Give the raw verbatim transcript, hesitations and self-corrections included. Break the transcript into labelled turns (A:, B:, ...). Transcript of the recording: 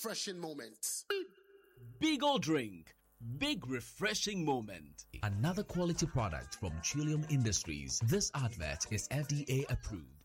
A: refreshing moment.
B: Beagle Drink. Big refreshing moment.
C: Another quality product from Trillium Industries. This advert is F D A approved.